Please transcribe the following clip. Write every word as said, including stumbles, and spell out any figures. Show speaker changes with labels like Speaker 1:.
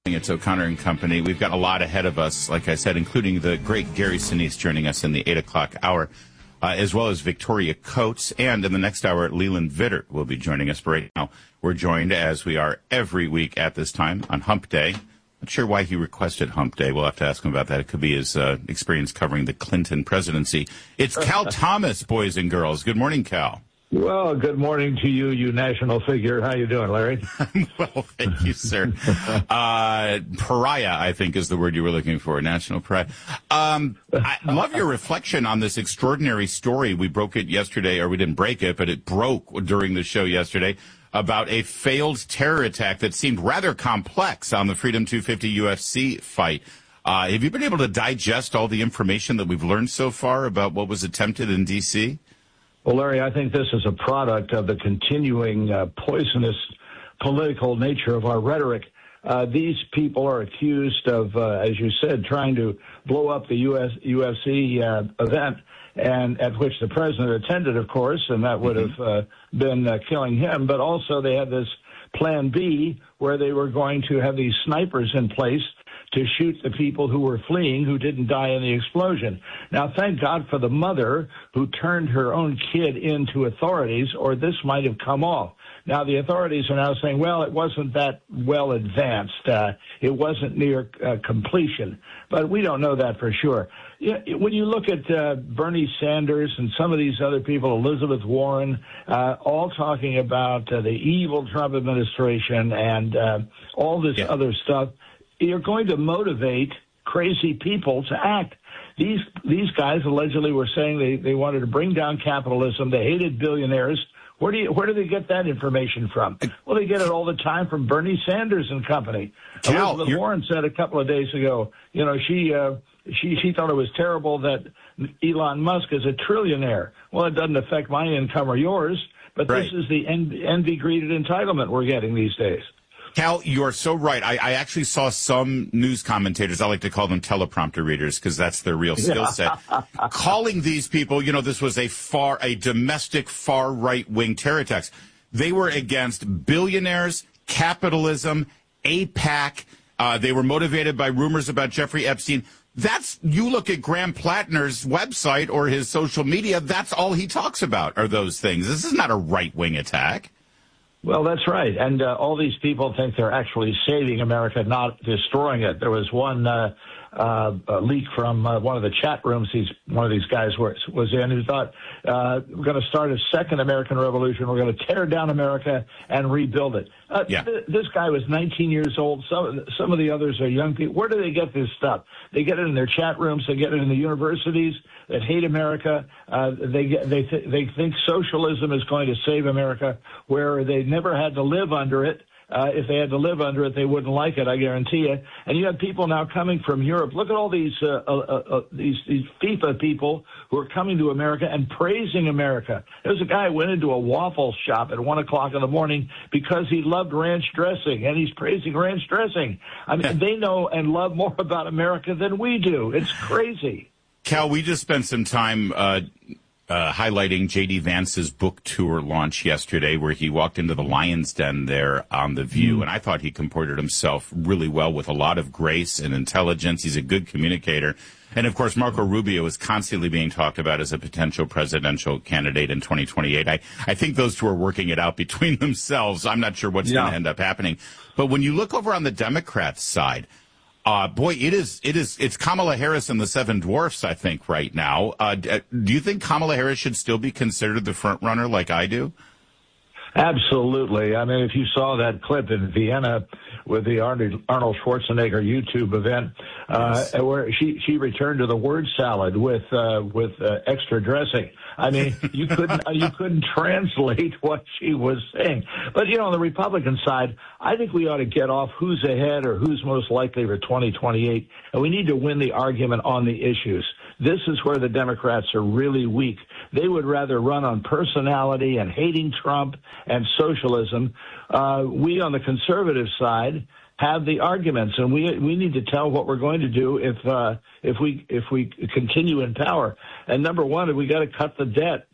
Speaker 1: It's O'Connor and Company. We've got a lot ahead of us, like I said, including the great Gary Sinise joining us in the eight o'clock hour, uh, as well as Victoria Coates. And in the next hour, Leland Vittert will be joining us. But right now, we're joined, as we are every week at this time, on Hump Day. Not sure why he requested Hump Day. We'll have to ask him about that. It could be his uh, experience covering the Clinton presidency. It's Cal Thomas, boys and girls. Good morning, Cal.
Speaker 2: Well, good morning to you, you national figure. How you doing, Larry?
Speaker 1: Well, thank you, sir. uh, pariah, I think, is the word you were looking for, national pariah. Um, I love your reflection on this extraordinary story. We broke it yesterday, or we didn't break it, but it broke during the show yesterday, about a failed terror attack that seemed rather complex on the Freedom two fifty U F C fight. Uh, have you been able to digest all the information that we've learned so far about what was attempted in D C?
Speaker 2: Well, Larry, I think this is a product of the continuing uh, poisonous political nature of our rhetoric. Uh, these people are accused of, uh, as you said, trying to blow up the U S U F C uh, event, and at which the president attended, of course, and that would have uh, been uh, killing him. But also they had this plan B where they were going to have these snipers in place to shoot the people who were fleeing, who didn't die in the explosion. Now, thank God for the mother who turned her own kid into authorities, or this might have come off. Now, the authorities are now saying, well, it wasn't that well advanced. Uh, it wasn't near uh, completion. But we don't know that for sure. Yeah, when you look at uh, Bernie Sanders and some of these other people, Elizabeth Warren, uh, all talking about uh, the evil Trump administration and uh, all this yeah. other stuff, you're going to motivate crazy people to act. These these guys allegedly were saying they, they wanted to bring down capitalism. They hated billionaires. Where do you, where do they get that information from? Well, they get it all the time from Bernie Sanders and company. Cal, Elizabeth you're... Warren said a couple of days ago, you know, she uh, she she thought it was terrible that Elon Musk is a trillionaire. Well, it doesn't affect my income or yours, but right. This is the envy, envy, greed, and entitlement we're getting these days.
Speaker 1: Cal, you are so right. I, I actually saw some news commentators, I like to call them teleprompter readers because that's their real skill set, calling these people, you know, this was a far, a domestic far right-wing terror attacks. They were against billionaires, capitalism, AIPAC. Uh, they were motivated by rumors about Jeffrey Epstein. That's, you look at Graham Plattner's website or his social media, that's all he talks about are those things. This is not a right-wing attack.
Speaker 2: Well, that's right. And uh, all these people think they're actually saving America, not destroying it. There was one uh, uh, leak from uh, one of the chat rooms he's, one of these guys was, was in who thought, uh, we're going to start a second American Revolution. We're going to tear down America and rebuild it. Uh, yeah. th- this guy was nineteen years old. Some, some of the others are young people. Where do they get this stuff? They get it in their chat rooms. They get it in the universities that hate America. Uh, they get, they th- they think socialism is going to save America, where they never had to live under it. Uh, if they had to live under it, they wouldn't like it, I guarantee you. And you have people now coming from Europe. Look at all these uh, uh, uh, these, these FIFA people who are coming to America and praising America. There's a guy who went into a waffle shop at one o'clock in the morning because he loved ranch dressing, and he's praising ranch dressing. I mean, they know and love more about America than we do. It's crazy.
Speaker 1: Cal, we just spent some time uh, uh, highlighting J D. Vance's book tour launch yesterday, where he walked into the Lion's Den there on The View, mm. and I thought he comported himself really well with a lot of grace and intelligence. He's a good communicator. And, of course, Marco Rubio is constantly being talked about as a potential presidential candidate in twenty twenty-eight. I, I think those two are working it out between themselves. I'm not sure what's yeah. going to end up happening. But when you look over on the Democrats' side, Uh, boy, it is, it is, it's Kamala Harris and the Seven Dwarfs, I think, right now. Uh, do you think Kamala Harris should still be considered the front runner like I do?
Speaker 2: Absolutely. I mean, if you saw that clip in Vienna with the Arnold Schwarzenegger YouTube event, uh, yes. where she, she returned to the word salad with, uh, with, uh, extra dressing. I mean, you couldn't, you couldn't translate what she was saying. But, you know, on the Republican side, I think we ought to get off who's ahead or who's most likely for twenty twenty-eight. And we need to win the argument on the issues. This is where the Democrats are really weak. They would rather run on personality and hating Trump and socialism. Uh, we on the conservative side have the arguments, and we we need to tell what we're going to do if uh, if we if we continue in power. And number one, we got to cut the debt.